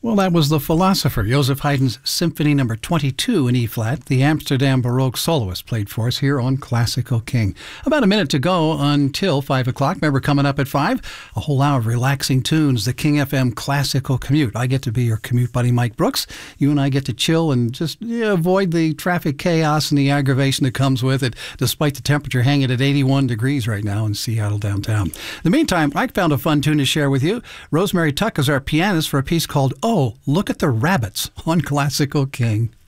Well, that was the philosopher, Joseph Haydn's Symphony No. 22 in E-flat. The Amsterdam Baroque soloist played for us here on Classical King. About a minute to go until 5 o'clock. Remember, coming up at 5, a whole hour of relaxing tunes, the King FM Classical Commute. I get to be your commute buddy, Mike Brooks. You and I get to chill and just avoid the traffic chaos and the aggravation that comes with it, despite the temperature hanging at 81 degrees right now in Seattle downtown. In the meantime, I found a fun tune to share with you. Rosemary Tuck is our pianist for a piece called Oh, Look at the Rabbits on Classical King.